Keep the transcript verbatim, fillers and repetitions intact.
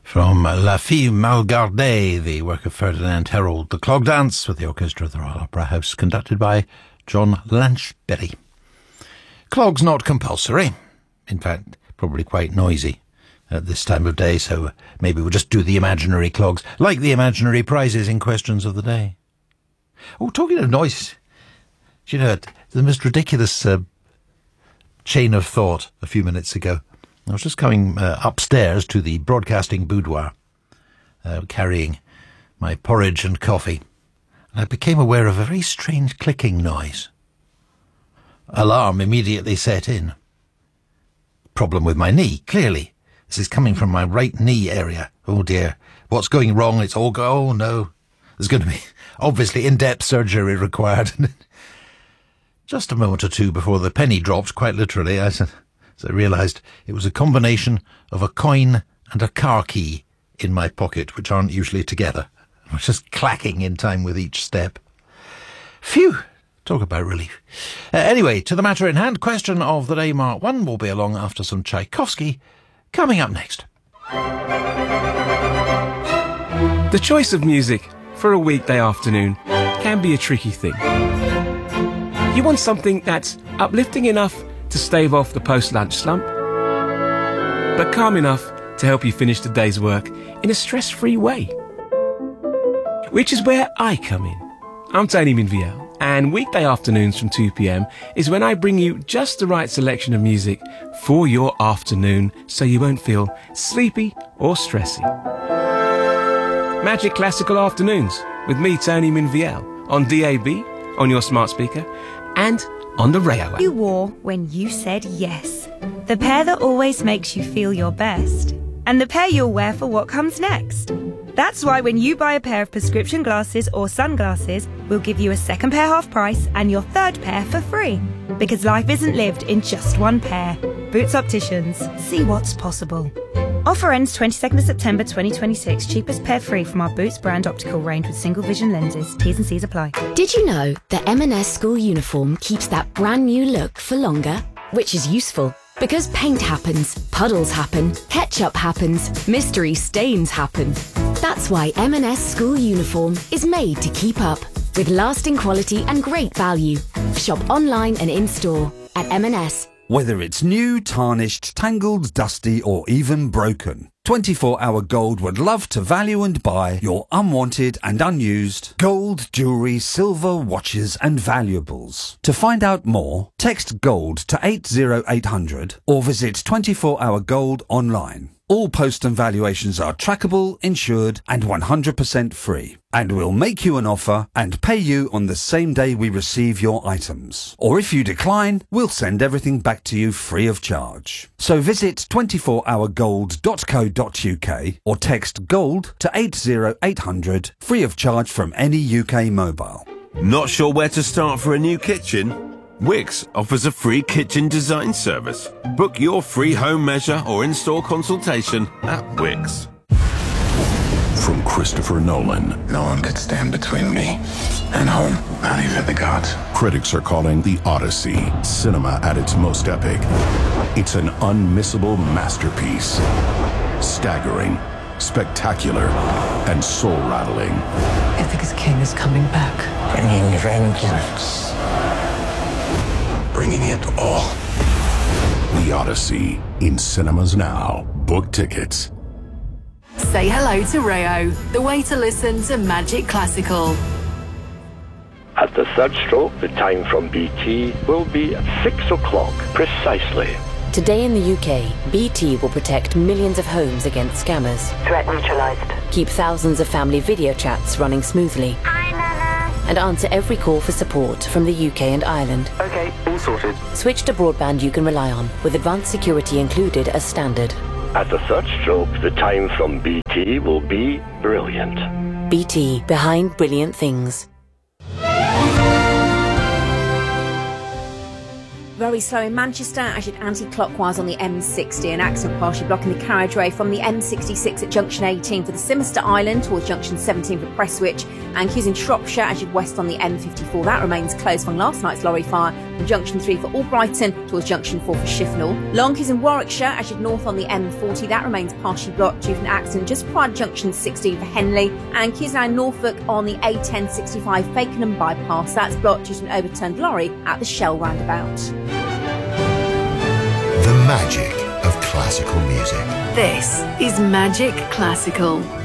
From La Fille Mal Gardée, the work of Ferdinand Herold, The Clog Dance, with the orchestra of the Royal Opera House, conducted by John Lanchberry. Clogs not compulsory. In fact, probably quite noisy at this time of day, so maybe we'll just do the imaginary clogs, like the imaginary prizes in Questions of the Day. Oh, talking of noise, you know, the most ridiculous uh, chain of thought a few minutes ago. I was just coming uh, upstairs to the broadcasting boudoir, uh, carrying my porridge and coffee, and I became aware of a very strange clicking noise. Alarm immediately set in. Problem with my knee, clearly. This is coming from my right knee area. Oh dear, what's going wrong? It's all go. Oh no, there's going to be obviously in-depth surgery required. Just a moment or two before the penny dropped, quite literally, I said. So I realised it was a combination of a coin and a car key in my pocket, which aren't usually together. I was just clacking in time with each step. Phew! Talk about relief. Uh, anyway, to the matter in hand, Question of the Day Mark one will be along after some Tchaikovsky, coming up next. The choice of music for a weekday afternoon can be a tricky thing. You want something that's uplifting enough to stave off the post-lunch slump, but calm enough to help you finish the day's work in a stress-free way. Which is where I come in. I'm Tony Minviel, and weekday afternoons from two p.m. is when I bring you just the right selection of music for your afternoon so you won't feel sleepy or stressy. Magic Classical Afternoons with me, Tony Minviel, on D A B, on your smart speaker, and on the Rayo app. You wore when you said yes. The pair that always makes you feel your best. And the pair you'll wear for what comes next. That's why when you buy a pair of prescription glasses or sunglasses, we'll give you a second pair half price and your third pair for free. Because life isn't lived in just one pair. Boots Opticians. See what's possible. Offer ends twenty-second of September twenty twenty-six. Cheapest pair free from our Boots brand optical range with single vision lenses. T's and C's apply. Did you know that M and S school uniform keeps that brand new look for longer? Which is useful, because paint happens, puddles happen, ketchup happens, mystery stains happen. That's why M and S school uniform is made to keep up, with lasting quality and great value. Shop online and in-store at M and S. Whether it's new, tarnished, tangled, dusty or even broken, twenty-four hour Gold would love to value and buy your unwanted and unused gold, jewellery, silver, watches and valuables. To find out more, text GOLD to eight zero eight hundred or visit twenty-four hour gold online. All post and valuations are trackable, insured and one hundred percent free. And we'll make you an offer and pay you on the same day we receive your items. Or if you decline, we'll send everything back to you free of charge. So visit twenty-four hour gold dot co dot uk or text GOLD to eight zero eight hundred, free of charge from any U K mobile. Not sure where to start for a new kitchen? Wix offers a free kitchen design service. Book your free home measure or in-store consultation at Wix. From Christopher Nolan. No one could stand between me and home, not even the gods. Critics are calling The Odyssey cinema at its most epic. It's an unmissable masterpiece. Staggering, spectacular, and soul-rattling. Ithaca's king is coming back. Bringing vengeance. Bringing it all. The Odyssey, in cinemas now. Book tickets. Say hello to Rayo, the way to listen to Magic Classical. At the third stroke, the time from B T will be at six o'clock precisely. Today in the U K, B T will protect millions of homes against scammers. Threat neutralized. Keep thousands of family video chats running smoothly. And answer every call for support from the U K and Ireland. Okay, all sorted. Switch to broadband you can rely on, with advanced security included as standard. At the third stroke, the time from B T will be brilliant. B T, behind brilliant things. Very slow in Manchester as you'd anti-clockwise on the M sixty, an accident partially blocking the carriageway from the M sixty-six at junction eighteen for the Simister Island towards junction seventeen for Prestwich, and queues in Shropshire as you'd west on the M fifty-four. That remains closed from last night's lorry fire from junction three for Albrighton towards junction four for Shifnal. Long queues in Warwickshire as you'd north on the M forty. That remains partially blocked due to an accident just prior to junction sixteen for Henley, and queues now in Norfolk on the A ten sixty-five Fakenham bypass. That's blocked due to an overturned lorry at the Shell roundabout. The magic of classical music. This is Magic Classical.